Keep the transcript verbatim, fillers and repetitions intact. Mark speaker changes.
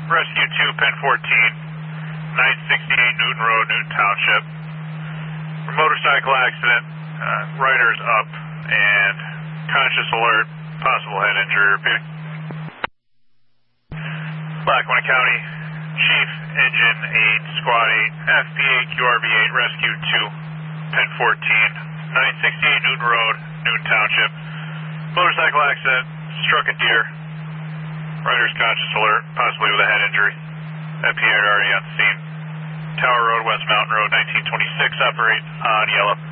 Speaker 1: Rescue two, Pen fourteen, nine sixty-eight Newton Road, Newton Township. Motorcycle accident, uh, rider's up, and conscious alert, possible head injury. Repeating. Lackawanna County, Chief, Engine eight, Squad eight, F P A Q R V eight, Rescue two, Pen fourteen, nine sixty-eight Newton Road, Newton Township. Motorcycle accident, struck a deer. Rider's conscious alert, possibly with a head injury. F P A already on scene. Tower Road, West Mountain Road, nineteen twenty-six, operate on yellow.